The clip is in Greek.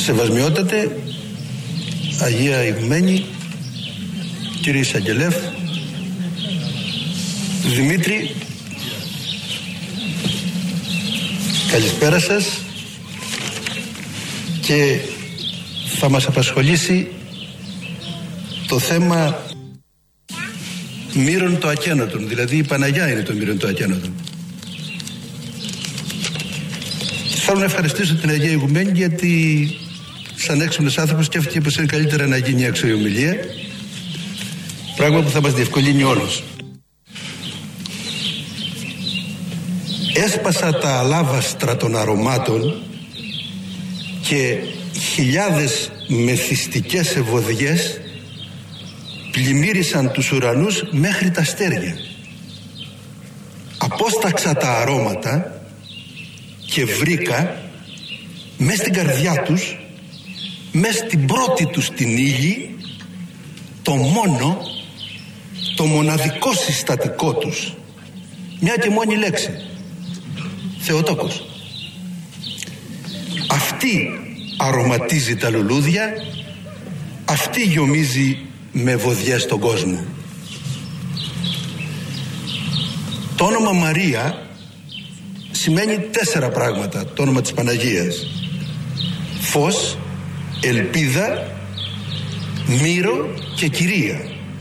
Σεβασμιότατε, Αγία Ηγουμένη, κύριε Εισαγγελεύ, Δημήτρη, καλησπέρα σας. Και θα μας απασχολήσει το θέμα μύρων το ακένωτον, δηλαδή η Παναγιά είναι το μύρον το ακένωτον. Θέλω να ευχαριστήσω την Αγία Ηγουμένη, γιατί σαν έξυπνος άνθρωπος σκέφτηκε πως είναι καλύτερα να γίνει έξω η ομιλία, πράγμα που θα μας διευκολύνει όλους. Έσπασα τα αλάβαστρα των αρωμάτων και χιλιάδες μεθυστικές ευωδιές πλημμύρισαν τους ουρανούς μέχρι τα αστέρια. Απόσταξα τα αρώματα και βρήκα μες στην καρδιά τους, μες στην πρώτη τους την ύλη, το μόνο, το μοναδικό συστατικό τους, μια και μόνη λέξη: Θεοτόκος. Αυτή αρωματίζει τα λουλούδια, αυτή γιομίζει με βοδιές τον κόσμο. Το όνομα Μαρία σημαίνει 4 πράγματα, το όνομα της Παναγίας: φως, ελπίδα, μύρο και κυρία.